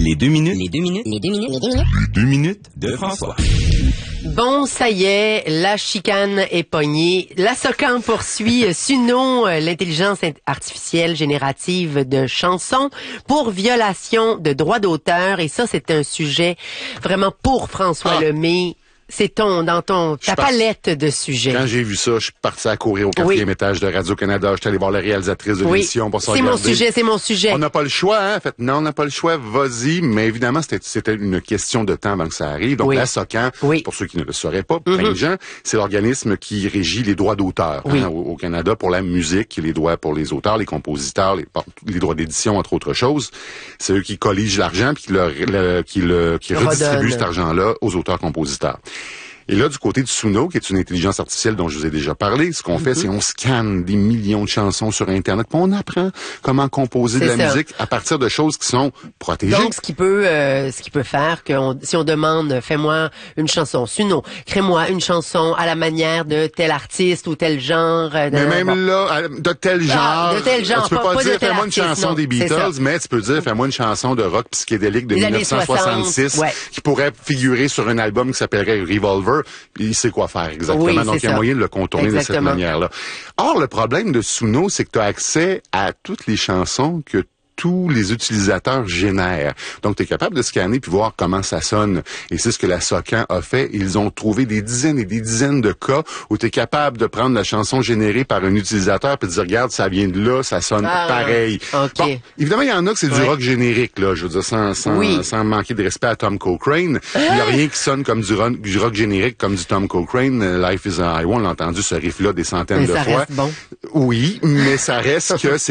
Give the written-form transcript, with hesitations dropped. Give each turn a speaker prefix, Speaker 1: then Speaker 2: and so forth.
Speaker 1: Les 2 minutes.
Speaker 2: Les 2 minutes.
Speaker 3: Les 2 minutes. Les 2 minutes.
Speaker 1: Les 2 minutes de François.
Speaker 4: Bon, ça y est, la chicane est pognée. La SOCAN poursuit Suno, l'intelligence artificielle générative de chansons, pour violation de droits d'auteur. Et ça, c'est un sujet vraiment pour François Lemay. C'est dans ta palette de sujets.
Speaker 5: Quand j'ai vu ça, je suis parti à courir au 4e étage de Radio-Canada. Je suis allé voir la réalisatrice de l'émission pour se regarder.
Speaker 4: C'est mon sujet.
Speaker 5: On n'a pas le choix, hein? En fait, non, on n'a pas le choix. Vas-y. Mais évidemment, c'était une question de temps avant que ça arrive. Donc, la SOCAN, pour ceux qui ne le sauraient pas, plein de gens, c'est l'organisme qui régit les droits d'auteur au Canada pour la musique, les droits pour les auteurs, les compositeurs, les droits d'édition, entre autres choses. C'est eux qui colligent l'argent puis qui redistribuent cet argent-là aux auteurs-compositeurs. Et là, du côté de Suno, qui est une intelligence artificielle dont je vous ai déjà parlé, ce qu'on fait, c'est on scanne des millions de chansons sur Internet, puis on apprend comment composer de la musique à partir de choses qui sont protégées.
Speaker 4: Donc, ce qui peut faire que si on demande, fais-moi une chanson Suno, crée-moi une chanson à la manière de tel artiste ou tel genre.
Speaker 5: Mais même là, de tel genre.
Speaker 4: De tel genre.
Speaker 5: Tu peux pas dire, fais-moi une chanson des Beatles, mais tu peux dire, fais-moi une chanson de rock psychédélique de 1966 qui pourrait figurer sur un album qui s'appellerait Revolver. Il sait quoi faire exactement. Donc, il y a moyen de le contourner de cette manière-là. Or, le problème de Suno, c'est que tu as accès à toutes les chansons que tous les utilisateurs génèrent. Donc, tu es capable de scanner puis voir comment ça sonne. Et c'est ce que la SOCAN a fait. Ils ont trouvé des dizaines et des dizaines de cas où tu es capable de prendre la chanson générée par un utilisateur puis de dire, regarde, ça vient de là, ça sonne pareil. Bon, évidemment, il y en a que c'est du rock générique, là. Je veux dire, sans manquer de respect à Tom Cochrane. Il n'y a rien qui sonne comme du rock générique comme du Tom Cochrane. Life is a Highway, on l'a entendu ce riff-là des centaines de fois.
Speaker 4: Reste bon.
Speaker 5: Oui, mais ça reste que